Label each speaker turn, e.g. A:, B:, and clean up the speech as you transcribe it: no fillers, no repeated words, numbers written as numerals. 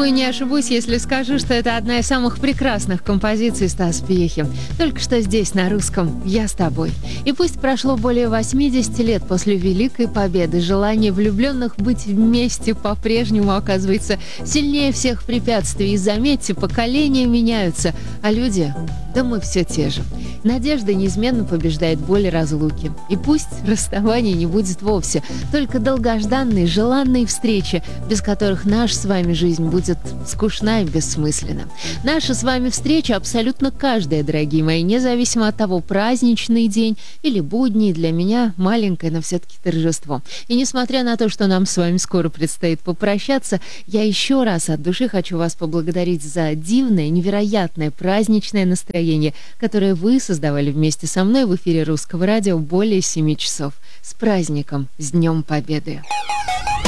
A: Думаю, не ошибусь, если скажу, что это одна из самых прекрасных композиций Стаса Пьехи. Только что здесь, на русском, «Я с тобой». И пусть прошло более 80 лет после Великой Победы, желание влюбленных быть вместе по-прежнему оказывается сильнее всех препятствий. И заметьте, поколения меняются, а люди, да мы все те же. Надежда неизменно побеждает боль разлуки. И пусть расставания не будет вовсе, только долгожданные, желанные встречи, без которых наша с вами жизнь будет скучна и бессмысленна. Наша с вами встреча абсолютно каждая, дорогие мои, независимо от того, праздничный день или будний, для меня маленькое, но все-таки торжество. И несмотря на то, что нам с вами скоро предстоит попрощаться, я еще раз от души хочу вас поблагодарить за дивное, невероятное праздничное настроение, которое вы создавали вместе со мной в эфире Русского радио более 7 часов. С праздником, с Днем Победы!